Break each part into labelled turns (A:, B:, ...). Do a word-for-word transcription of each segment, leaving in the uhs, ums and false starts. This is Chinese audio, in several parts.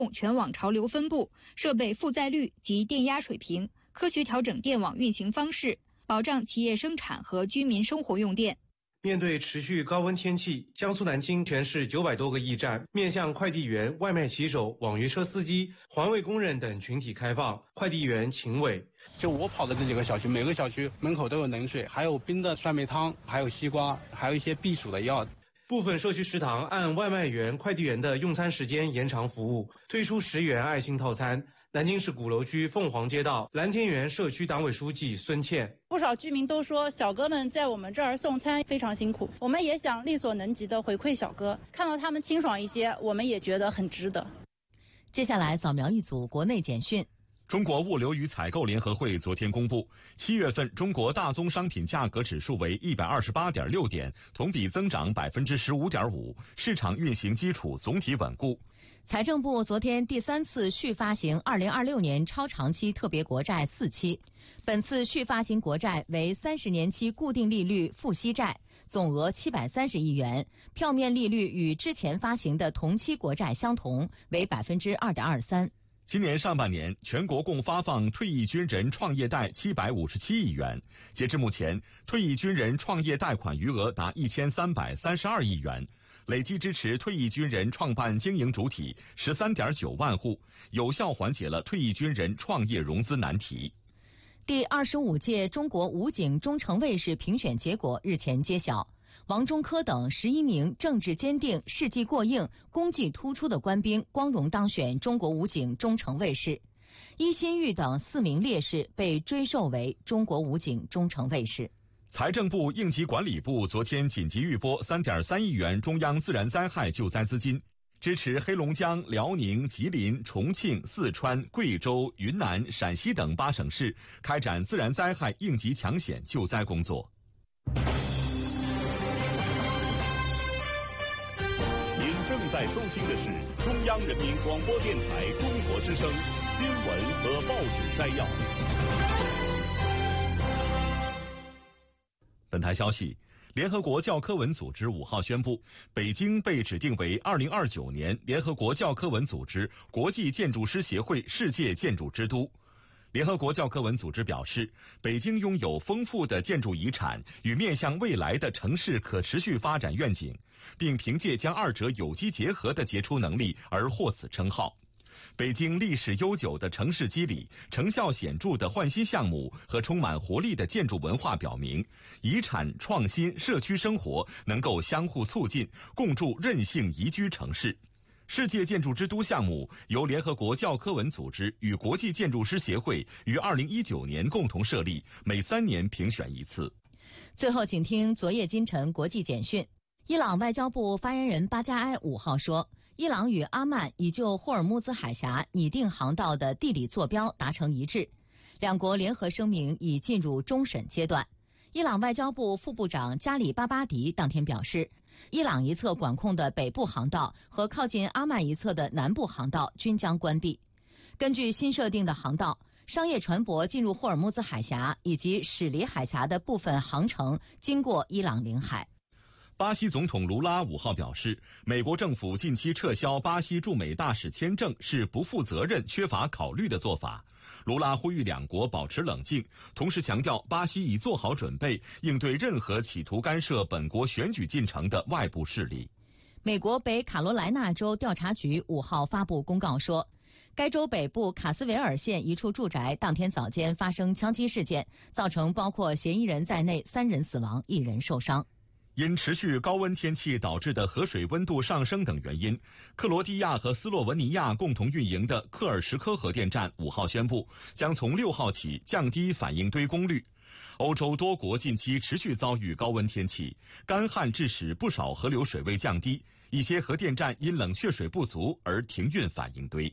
A: 全网潮流分布、设备负载率及电压水平，科学调整电网运行方式，保障企业生产和居民生活用电。
B: 面对持续高温天气，江苏南京全市九百多个驿站面向快递员、外卖骑手、网约车司机、环卫工人等群体开放。快递员秦伟：
C: 就我跑的这几个小区，每个小区门口都有冷水，还有冰的酸梅汤，还有西瓜，还有一些避暑的药。
B: 部分社区食堂按外卖员、快递员的用餐时间延长服务，推出十元爱心套餐。南京市鼓楼区凤凰街道蓝天园社区党委书记孙倩：
D: 不少居民都说，小哥们在我们这儿送餐非常辛苦，我们也想力所能及的回馈小哥，看到他们清爽一些，我们也觉得很值得。
E: 接下来扫描一组国内简讯。
F: 中国物流与采购联合会昨天公布，七月份中国大宗商品价格指数为一百二十八点六点，同比增长百分之十五点五，市场运行基础总体稳固。
E: 财政部昨天第三次续发行二零二六年超长期特别国债四期，本次续发行国债为三十年期固定利率付息债，总额七百三十亿元，票面利率与之前发行的同期国债相同，为百分之二点二三。
F: 今年上半年，全国共发放退役军人创业贷七百五十七亿元，截至目前，退役军人创业贷款余额达一千三百三十二亿元，累计支持退役军人创办经营主体十三点九万户，有效缓解了退役军人创业融资难题。
E: 第二十五届中国武警中程卫士评选结果日前揭晓。王中科等十一名政治坚定、事迹过硬、功绩突出的官兵光荣当选中国武警中程卫士，伊新玉等四名烈士被追授为中国武警中程卫士。
F: 财政部应急管理部昨天紧急预拨三点三亿元中央自然灾害救灾资金，支持黑龙江、辽宁、吉林、重庆、四川、贵州、云南、陕西等八省市开展自然灾害应急抢险救灾工作。
G: 正在收听的是中央人民广播电台中国之声新闻和报纸摘要。
F: 本台消息，联合国教科文组织五号宣布，北京被指定为二零二九年联合国教科文组织国际建筑师协会世界建筑之都。联合国教科文组织表示，北京拥有丰富的建筑遗产与面向未来的城市可持续发展愿景，并凭借将二者有机结合的杰出能力而获此称号。北京历史悠久的城市肌理、成效显著的换新项目和充满活力的建筑文化表明，遗产创新、社区生活能够相互促进，共筑韧性宜居城市。世界建筑之都项目由联合国教科文组织与国际建筑师协会于二零一九年共同设立，每三年评选一次。
E: 最后，请听昨夜今晨国际简讯。伊朗外交部发言人巴加埃五号说，伊朗与阿曼已就霍尔木兹海峡拟定航道的地理坐标达成一致，两国联合声明已进入终审阶段。伊朗外交部副部长加里巴巴迪当天表示，伊朗一侧管控的北部航道和靠近阿曼一侧的南部航道均将关闭。根据新设定的航道，商业船舶进入霍尔木兹海峡以及驶离海峡的部分航程经过伊朗领海。
F: 巴西总统卢拉五号表示，美国政府近期撤销巴西驻美大使签证是不负责任、缺乏考虑的做法。卢拉呼吁两国保持冷静，同时强调巴西已做好准备，应对任何企图干涉本国选举进程的外部势力。
E: 美国北卡罗来纳州调查局五号发布公告说，该州北部卡斯维尔县一处住宅当天早间发生枪击事件，造成包括嫌疑人在内三人死亡，一人受伤。
F: 因持续高温天气导致的河水温度上升等原因，克罗地亚和斯洛文尼亚共同运营的科尔什科核电站五号宣布，将从六号起降低反应堆功率。欧洲多国近期持续遭遇高温天气，干旱致使不少河流水位降低，一些核电站因冷却水不足而停运反应堆。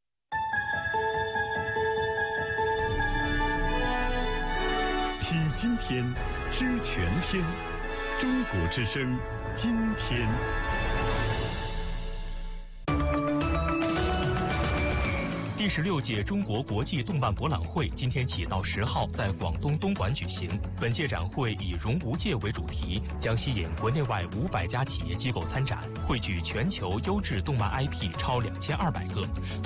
G: 听今天，知全天。中国之声，今天。
H: 第十六届中国国际动漫博览会今天起到十号在广东东莞举行。本届展会以“融无界”为主题，将吸引国内外五百家企业机构参展，汇聚全球优质动漫 I P 超两千二百个。